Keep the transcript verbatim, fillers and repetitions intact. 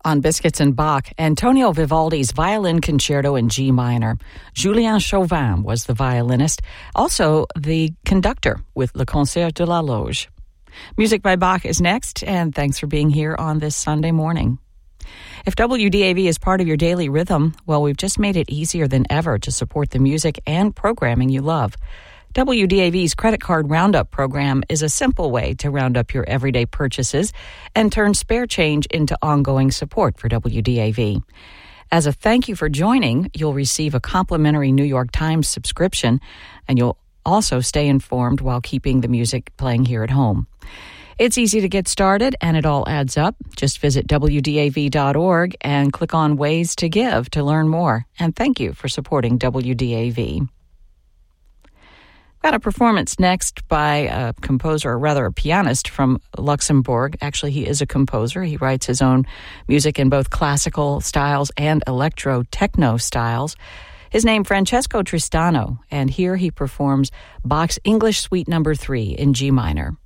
On Biscuits and Bach, Antonio Vivaldi's Violin Concerto in G minor. Julien Chauvin was the violinist, also the conductor with Le Concert de la Loge. Music by Bach is next, and thanks for being here on this Sunday morning. If W D A V is part of your daily rhythm, well, we've just made it easier than ever to support the music and programming you love. W D A V's Credit Card Roundup program is a simple way to round up your everyday purchases and turn spare change into ongoing support for W D A V. As a thank you for joining, you'll receive a complimentary New York Times subscription, and you'll also stay informed while keeping the music playing here at home. It's easy to get started, and it all adds up. Just visit W D A V dot org and click on Ways to Give to learn more. And thank you for supporting W D A V. Got a performance next by a composer, or rather a pianist from Luxembourg. Actually, he is a composer. He writes his own music in both classical styles and electro-techno styles. His name, Francesco Tristano, and here he performs Bach's English Suite Number three in G minor.